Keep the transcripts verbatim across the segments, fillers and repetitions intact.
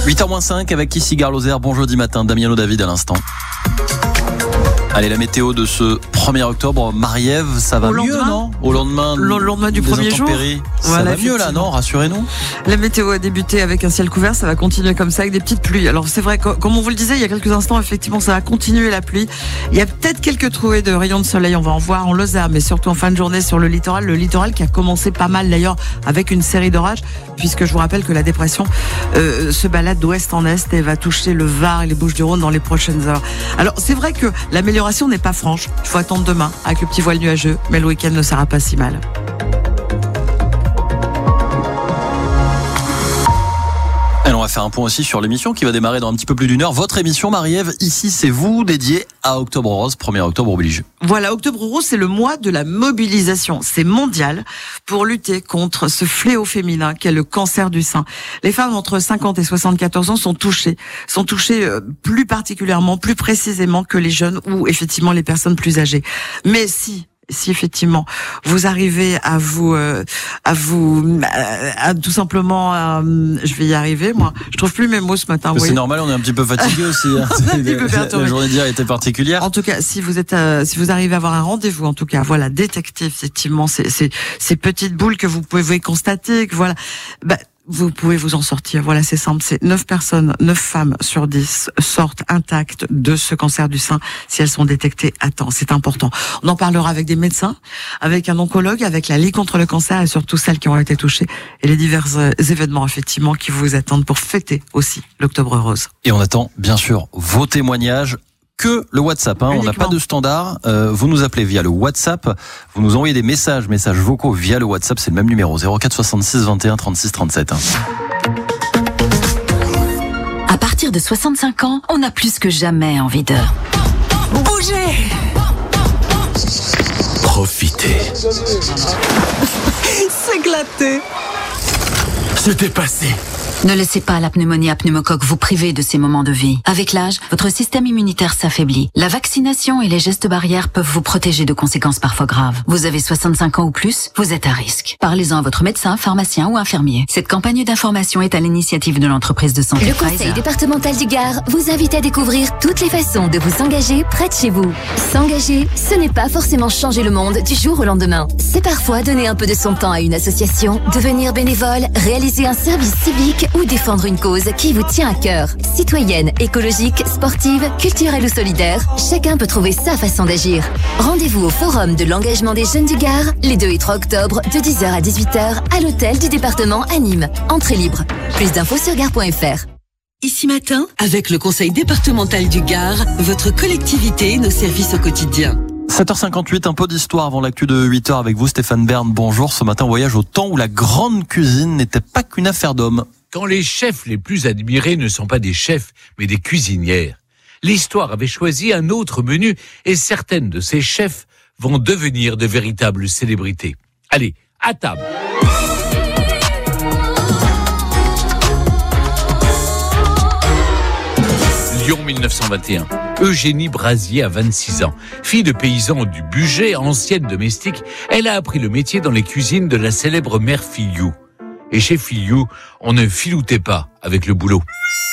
huit heures moins cinq avec ici Gare Lozère. Bon jeudi matin, Damiano David à l'instant. Allez, la météo de ce premier octobre, Marie-Ève, ça va mieux, non ? Au lendemain, le lendemain du premier jour. Ça voilà, va mieux là, non ? Rassurez-nous. La météo a débuté avec un ciel couvert, ça va continuer comme ça avec des petites pluies. Alors c'est vrai, comme on vous le disait il y a quelques instants, effectivement ça va continuer la pluie. Il y a peut-être quelques trouées de rayons de soleil, on va en voir en Lozère, mais surtout en fin de journée sur le littoral. Le littoral qui a commencé pas mal d'ailleurs avec une série d'orages, puisque je vous rappelle que la dépression euh, se balade d'ouest en est et va toucher le Var et les Bouches-du-Rhône dans les prochaines heures. Alors c'est vrai que l'amélioration n'est pas franche. Il faut attendre demain avec le petit voile nuageux, mais le week-end ne sera pas si mal. Alors on va faire un point aussi sur l'émission qui va démarrer dans un petit peu plus d'une heure. Votre émission, Marie-Ève, ici c'est vous, dédiée à Octobre Rose, premier octobre oblige. Voilà, Octobre Rose, c'est le mois de la mobilisation. C'est mondial pour lutter contre ce fléau féminin qu'est le cancer du sein. Les femmes entre cinquante et soixante-quatorze ans sont touchées, sont touchées plus particulièrement, plus précisément que les jeunes ou effectivement les personnes plus âgées. Mais si Si effectivement vous arrivez à vous, euh, à vous, à, à tout simplement, euh, je vais y arriver. Moi, je trouve plus mes mots ce matin. C'est normal, on est un petit peu fatigué aussi. Hein. un petit peu la, la journée d'hier était particulière. En tout cas, si vous êtes, euh, si vous arrivez à avoir un rendez-vous, en tout cas, voilà, détecter effectivement ces, ces, ces petites boules que vous pouvez constater, que voilà, bah, vous pouvez vous en sortir. Voilà, c'est simple. C'est neuf personnes, neuf femmes sur dix sortent intactes de ce cancer du sein si elles sont détectées à temps. C'est important. On en parlera avec des médecins, avec un oncologue, avec la Ligue contre le cancer et surtout celles qui ont été touchées et les divers événements effectivement qui vous attendent pour fêter aussi l'Octobre Rose. Et on attend bien sûr vos témoignages. Que le WhatsApp, hein. On n'a pas de standard. Euh, vous nous appelez via le WhatsApp. Vous nous envoyez des messages, messages vocaux via le WhatsApp. C'est le même numéro, zéro quatre soixante-six vingt et un trente-six trente-sept. Hein. À partir de soixante-cinq ans, on a plus que jamais envie de bouger. Profiter. S'éclater. Se dépasser. Ne laissez pas la pneumonie à pneumocoque vous priver de ces moments de vie. Avec l'âge, votre système immunitaire s'affaiblit. La vaccination et les gestes barrières peuvent vous protéger de conséquences parfois graves. Vous avez soixante-cinq ans ou plus, vous êtes à risque. Parlez-en à votre médecin, pharmacien ou infirmier. Cette campagne d'information est à l'initiative de l'entreprise de santé Le Conseil Pfizer. départemental du Gard vous invite à découvrir toutes les façons de vous engager près de chez vous. S'engager, ce n'est pas forcément changer le monde du jour au lendemain. C'est parfois donner un peu de son temps à une association, devenir bénévole, réaliser un service civique ou défendre une cause qui vous tient à cœur. Citoyenne, écologique, sportive, culturelle ou solidaire, chacun peut trouver sa façon d'agir. Rendez-vous au Forum de l'engagement des jeunes du Gard, les deux et trois octobre, de dix heures à dix-huit heures, à l'hôtel du département à Nîmes. Entrée libre. Plus d'infos sur gare point f r. Ici Matin, avec le Conseil départemental du Gard, votre collectivité et nos services au quotidien. sept heures cinquante-huit, un peu d'histoire avant l'actu de huit heures avec vous, Stéphane Bern. Bonjour, ce matin, on voyage au temps où la grande cuisine n'était pas qu'une affaire d'hommes. Quand les chefs les plus admirés ne sont pas des chefs, mais des cuisinières. L'histoire avait choisi un autre menu et certaines de ces chefs vont devenir de véritables célébrités. Allez, à table. Lyon mille neuf cent vingt et un. Eugénie Brasier a vingt-six ans. Fille de paysan du Bugey, ancienne domestique, elle a appris le métier dans les cuisines de la célèbre mère Filiou. Et chez Filiou, on ne filoutait pas avec le boulot.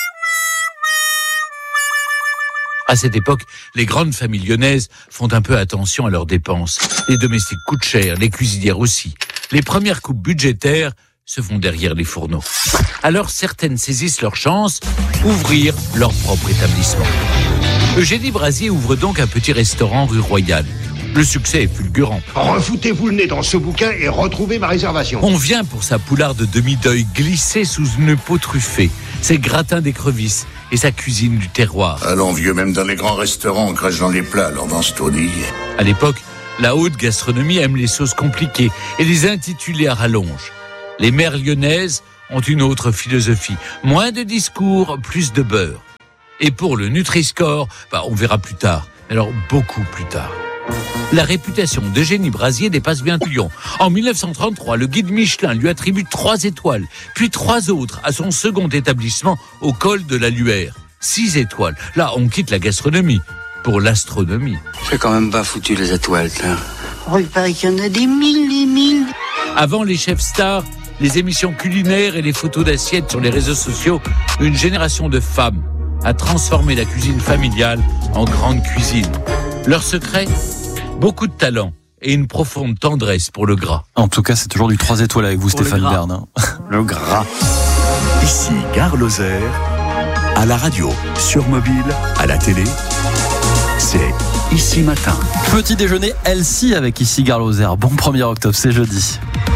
À cette époque, les grandes familles lyonnaises font un peu attention à leurs dépenses. Les domestiques coûtent cher, les cuisinières aussi. Les premières coupes budgétaires se font derrière les fourneaux. Alors certaines saisissent leur chance, ouvrir leur propre établissement. Eugénie Brasier ouvre donc un petit restaurant rue Royale. Le succès est fulgurant. Refoutez-vous le nez dans ce bouquin et retrouvez ma réservation. On vient pour sa poularde de demi-deuil glissée sous une peau truffée, ses gratins d'écrevisses et sa cuisine du terroir. Allons vieux, même dans les grands restaurants, on crache dans les plats, alors dans ce taudis. À l'époque, la haute gastronomie aime les sauces compliquées et les intitulés à rallonge. Les mères lyonnaises ont une autre philosophie. Moins de discours, plus de beurre. Et pour le Nutri-Score, bah, on verra plus tard. Alors beaucoup plus tard. La réputation d'Eugénie Brasier dépasse bien Lyon. En mille neuf cent trente-trois, le guide Michelin lui attribue trois étoiles, puis trois autres à son second établissement au col de la Luère. Six étoiles. Là, on quitte la gastronomie pour l'astronomie. C'est quand même pas foutu les étoiles, là. Oh, il paraît qu'il y en a des mille, des mille. Avant les chefs stars, les émissions culinaires et les photos d'assiettes sur les réseaux sociaux, une génération de femmes a transformé la cuisine familiale en grande cuisine. Leur secret ? Beaucoup de talent et une profonde tendresse pour le gras. En tout cas, c'est toujours du trois étoiles avec vous, pour Stéphane le Bern. Hein. Le gras. Ici Gare Lozère, à la radio, sur mobile, à la télé, c'est Ici Matin. Petit déjeuner Elsie avec Ici Gare Lozère. Bon premier octobre, c'est jeudi.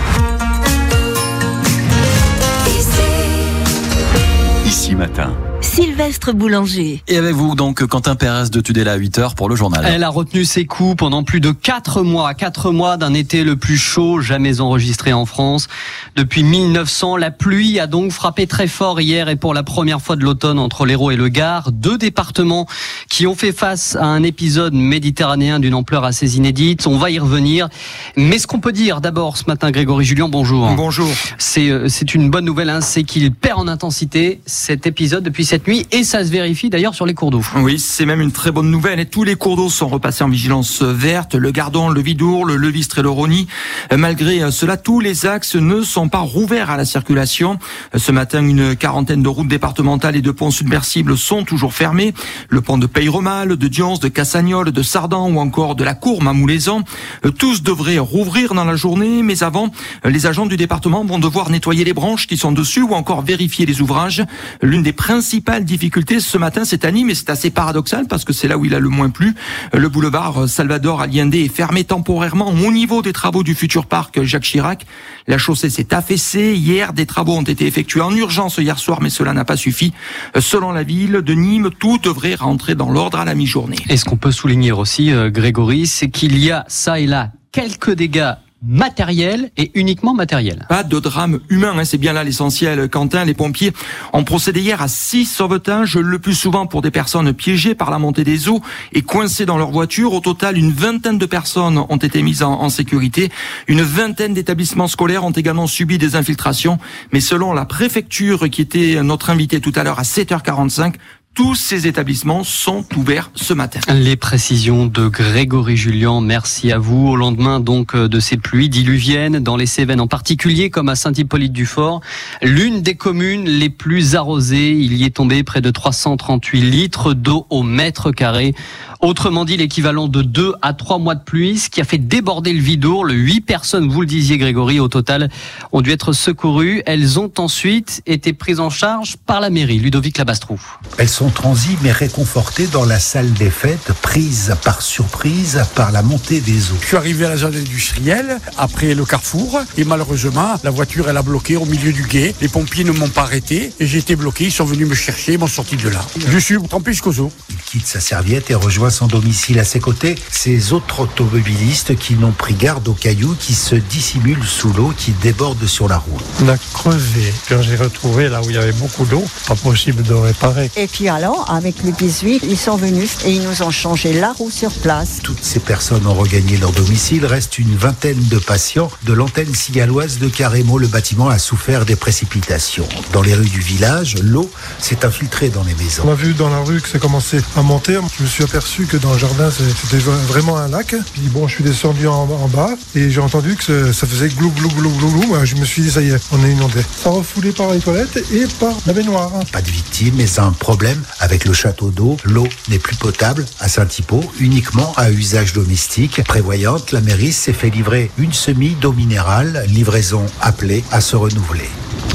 Ici Matin. Sylvestre Boulanger. Et avec vous donc Quentin Pérez de Tudela à huit heures pour le journal. Elle a retenu ses coups pendant plus de quatre mois. quatre mois d'un été le plus chaud jamais enregistré en France. Depuis mille neuf cents, la pluie a donc frappé très fort hier et pour la première fois de l'automne entre l'Hérault et le Gard. Deux départements qui ont fait face à un épisode méditerranéen d'une ampleur assez inédite. On va y revenir. Mais ce qu'on peut dire d'abord ce matin, Grégory Julien, bonjour. Bonjour. C'est, c'est une bonne nouvelle, hein, c'est qu'il perd en intensité cet épisode depuis cette nuit et ça se vérifie d'ailleurs sur les cours d'eau. Oui, c'est même une très bonne nouvelle et tous les cours d'eau sont repassés en vigilance verte, le Gardon, le Vidourle, le Levistre et le Rosny. Malgré cela, tous les axes ne sont pas rouverts à la circulation. Ce matin, une quarantaine de routes départementales et de ponts submersibles sont toujours fermés. Le pont de Peyremale, de Dions, de Cassagnol, de Sardan ou encore de la Courme à Moulezan. Tous devraient rouvrir dans la journée, mais avant, les agents du département vont devoir nettoyer les branches qui sont dessus ou encore vérifier les ouvrages. L'une des principales difficultés ce matin, c'est à Nîmes, et c'est assez paradoxal parce que c'est là où il a le moins plu. Le boulevard Salvador Allende est fermé temporairement au niveau des travaux du futur parc Jacques Chirac. La chaussée s'est affaissée. Hier, des travaux ont été effectués en urgence hier soir, mais cela n'a pas suffi. Selon la ville de Nîmes, tout devrait rentrer dans l'ordre à la mi-journée. Et ce qu'on peut souligner aussi, euh, Grégory, c'est qu'il y a ça et là quelques dégâts matériel et uniquement matériel. Pas de drame humain, hein, c'est bien là l'essentiel. Quentin, les pompiers ont procédé hier à six sauvetages, le plus souvent pour des personnes piégées par la montée des eaux et coincées dans leur voiture. Au total, une vingtaine de personnes ont été mises en, en sécurité. Une vingtaine d'établissements scolaires ont également subi des infiltrations. Mais selon la préfecture, qui était notre invité tout à l'heure à sept heures quarante-cinq, tous ces établissements sont ouverts ce matin. Les précisions de Grégory Julien, merci à vous. Au lendemain donc de ces pluies diluviennes dans les Cévennes en particulier, comme à Saint-Hippolyte-du-Fort, l'une des communes les plus arrosées. Il y est tombé près de trois cent trente-huit litres d'eau au mètre carré. Autrement dit, l'équivalent de deux à trois mois de pluie, ce qui a fait déborder le Vidourle. Huit personnes, vous le disiez Grégory, au total, ont dû être secourues. Elles ont ensuite été prises en charge par la mairie. Ludovic Labastrou. Elles sont transies mais réconfortées dans la salle des fêtes, prises par surprise par la montée des eaux. Je suis arrivé à la zone industrielle, après le carrefour, et malheureusement, la voiture, elle a bloqué au milieu du gué. Les pompiers ne m'ont pas arrêté, et j'ai été bloqué. Ils sont venus me chercher, ils m'ont sorti de là. Je suis trempé jusqu'aux os. Il quitte sa serviette et rejoint son domicile. À ses côtés, ces autres automobilistes qui n'ont pris garde aux cailloux qui se dissimulent sous l'eau, qui débordent sur la route. On a creusé. Quand j'ai retrouvé là où il y avait beaucoup d'eau, pas possible de réparer. Et puis alors, avec le dix-huit, ils sont venus et ils nous ont changé la roue sur place. Toutes ces personnes ont regagné leur domicile. Reste une vingtaine de patients de l'antenne cigaloise de Carrémo. Le bâtiment a souffert des précipitations. Dans les rues du village, l'eau s'est infiltrée dans les maisons. On a vu dans la rue que ça commençait à monter. Je me suis aperçu que dans le jardin, c'était vraiment un lac. Puis bon, je suis descendu en, en bas et j'ai entendu que ça faisait glou, glou, glou, glou, glou. Je me suis dit, ça y est, on est inondé. Ça a refoulé par les toilettes et par la baignoire. Pas de victimes, mais un problème avec le château d'eau. L'eau n'est plus potable à Saint-Hippo, uniquement à usage domestique. Prévoyante, la mairie s'est fait livrer une semi d'eau minérale, livraison appelée à se renouveler.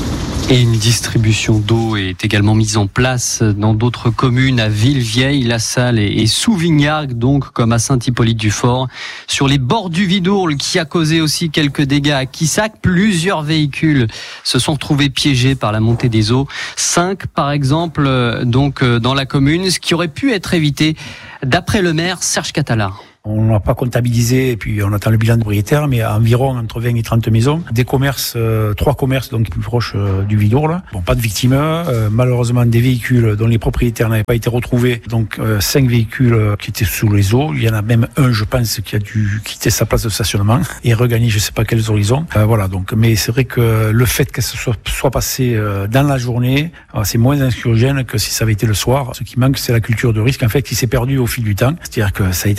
Et une distribution d'eau est également mise en place dans d'autres communes, à Villevieille, La Salle et Souvignac, donc comme à Saint-Hippolyte-du-Fort. Sur les bords du Vidourle, qui a causé aussi quelques dégâts à Quissac, plusieurs véhicules se sont retrouvés piégés par la montée des eaux. Cinq, par exemple, donc dans la commune, ce qui aurait pu être évité, d'après le maire Serge Catala. On n'a pas comptabilisé, et puis on attend le bilan de propriétaire, mais environ entre vingt et trente maisons. Des commerces, euh, trois commerces donc plus proches euh, du Vidourle. Bon, pas de victimes. Euh, malheureusement, des véhicules dont les propriétaires n'avaient pas été retrouvés. Donc, euh, cinq véhicules euh, qui étaient sous les eaux. Il y en a même un, je pense, qui a dû quitter sa place de stationnement et regagner je sais pas quels horizons. Euh, voilà, donc, mais c'est vrai que le fait que ce soit, soit passé euh, dans la journée, euh, c'est moins anxiogène que si ça avait été le soir. Ce qui manque, c'est la culture de risque, en fait, qui s'est perdue au fil du temps. C'est-à-dire que ça a été annoncé la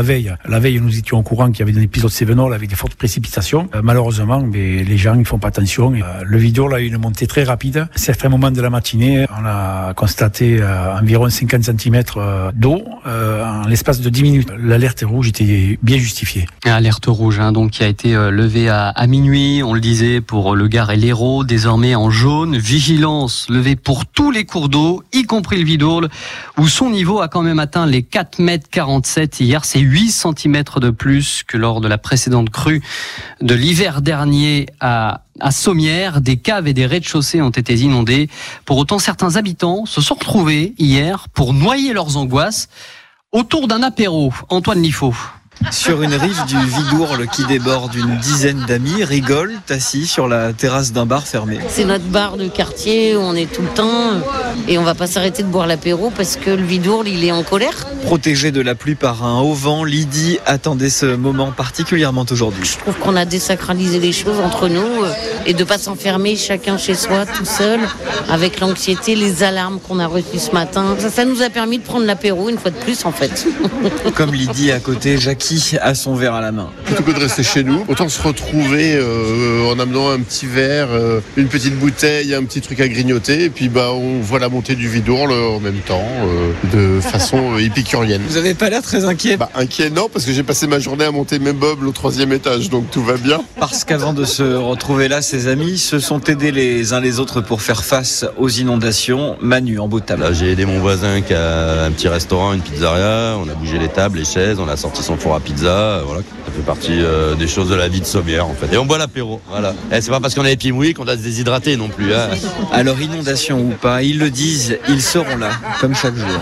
veille, la veille, nous étions au courant qu'il y avait un épisode Cévenol avec des fortes précipitations. Euh, malheureusement, mais les gens, ils font pas attention. Euh, le Vidourle a eu une montée très rapide. À certains moments de la matinée, on a constaté euh, environ cinquante centimètres d'eau euh, en l'espace de dix minutes. L'alerte rouge était bien justifiée. Alerte rouge, hein, donc qui a été euh, levée à, à minuit, on le disait, pour le Gard et l'Hérault, désormais en jaune. Vigilance levée pour tous les cours d'eau, y compris le Vidourle, où son niveau a quand même atteint les quatre mètres quarante-sept hier. C'est huit centimètres de plus que lors de la précédente crue de l'hiver dernier à À Sommières. Des caves et des rez-de-chaussée ont été inondés. Pour autant, certains habitants se sont retrouvés hier pour noyer leurs angoisses autour d'un apéro. Antoine Liffaut. Sur une rive du Vidourle qui déborde, une dizaine d'amis rigolent assis sur la terrasse d'un bar fermé. C'est notre bar de quartier où on est tout le temps et on va pas s'arrêter de boire l'apéro parce que le Vidourle il est en colère. Protégée de la pluie par un haut vent, Lydie attendait ce moment particulièrement aujourd'hui. Je trouve qu'on a désacralisé les choses entre nous et de pas s'enfermer chacun chez soi tout seul avec l'anxiété, les alarmes qu'on a reçues ce matin. Ça, ça nous a permis de prendre l'apéro une fois de plus en fait. Comme Lydie à côté, Jackie a son verre à la main. Plutôt que de rester chez nous, autant se retrouver euh, en amenant un petit verre, euh, une petite bouteille, un petit truc à grignoter, et puis bah on voit la montée du Vidourle en même temps, euh, de façon euh, épicurienne. Vous avez pas l'air très inquiet? Bah inquiet non, parce que j'ai passé ma journée à monter mes meubles au troisième étage, donc tout va bien. Parce qu'avant de se retrouver là, ses amis se sont aidés les uns les autres pour faire face aux inondations. Manu en bout de table. Là, j'ai aidé mon voisin qui a un petit restaurant, une pizzeria. On a bougé les tables, les chaises, on a sorti son four à pizza. Voilà, ça fait partie euh, des choses de la vie de Sommières en fait. Et on boit l'apéro. Voilà. Et c'est pas parce qu'on a les pieds mouillés qu'on doit se déshydrater non plus. Hein. Alors inondation ou pas, ils le disent, ils seront là, comme chaque jour.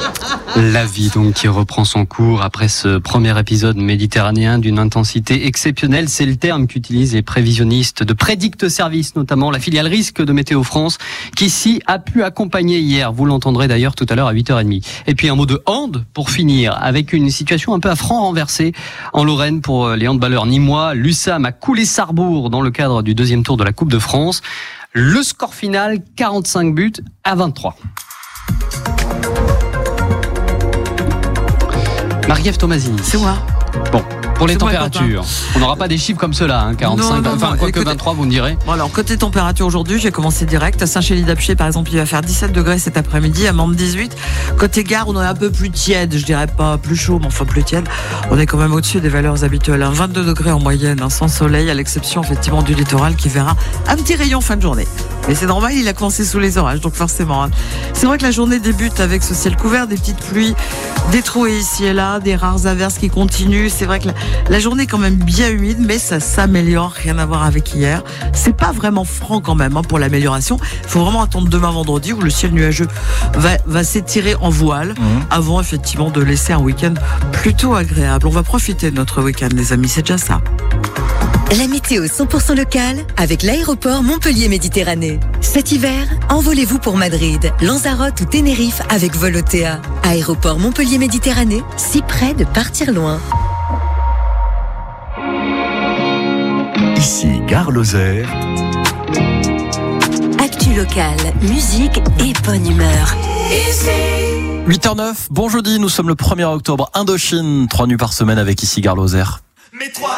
La vie donc qui reprend son cours après ce premier épisode méditerranéen d'une intensité exceptionnelle. C'est le terme qu'utilisent les prévisionnistes de Prédicte Service, notamment la filiale risque de Météo France, qui ici a pu accompagner hier. Vous l'entendrez d'ailleurs tout à l'heure à huit heures trente. Et puis un mot de hand pour finir, avec une situation un peu à franc renversé en Lorraine pour les handballeurs nîmois. L'U S A M a coulé Sarrebourg dans le cadre du deuxième tour de la Coupe de France. Le score final, quarante-cinq buts à vingt-trois. Marie-Ève Tomasini. C'est moi. Bon, pour les C'est températures, moi, on n'aura pas des chiffres comme cela, hein, quarante-cinq, non, non, enfin non, quoi que écoutez, vingt-trois, vous me direz. Bon alors, côté température aujourd'hui, j'ai commencé direct. À Saint-Chély-d'Apcher, par exemple, il va faire dix-sept degrés cet après-midi, à Mende dix-huit. Côté Gare, on est un peu plus tiède, je dirais pas plus chaud, mais enfin plus tiède. On est quand même au-dessus des valeurs habituelles, hein. vingt-deux degrés en moyenne, hein, sans soleil, à l'exception effectivement du littoral qui verra un petit rayon fin de journée. Mais c'est normal, il a commencé sous les orages, donc forcément. Hein. C'est vrai que la journée débute avec ce ciel couvert, des petites pluies détrouées ici et là, des rares averses qui continuent. C'est vrai que la, la journée est quand même bien humide, mais ça s'améliore, rien à voir avec hier. C'est pas vraiment franc quand même hein, pour l'amélioration. Il faut vraiment attendre demain vendredi où le ciel nuageux va, va s'étirer en voile mmh. avant effectivement de laisser un week-end plutôt agréable. On va profiter de notre week-end, les amis, c'est déjà ça. La météo cent pour cent locale avec l'aéroport Montpellier-Méditerranée. Cet hiver, envolez-vous pour Madrid, Lanzarote ou Tenerife avec Volotea. Aéroport Montpellier-Méditerranée, si près de partir loin. Ici Gare Lozère. Actu locale, musique et bonne humeur. huit heures neuf, bon jeudi, nous sommes le premier octobre. Indochine, trois nuits par semaine avec ici Gare Lozère.